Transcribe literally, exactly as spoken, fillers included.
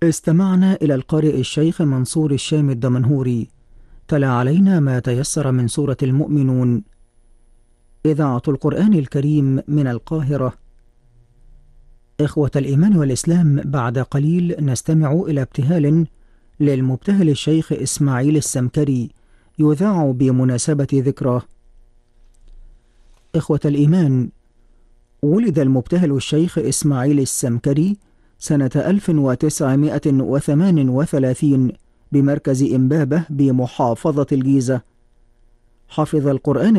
استمعنا إلى القارئ الشيخ منصور الشام الدمنهوري تلا علينا ما تيسر من سورة المؤمنون. إذاعة القرآن الكريم من القاهرة. إخوة الإيمان والإسلام، بعد قليل نستمع إلى ابتهال للمبتهل الشيخ إسماعيل السمكري يذاع بمناسبة ذكراه. إخوة الإيمان، ولد المبتهل الشيخ إسماعيل السمكري سنة ألف وتسعمائة وثمان وثلاثين بمركز إمبابة بمحافظة الجيزة. حفظ القرآن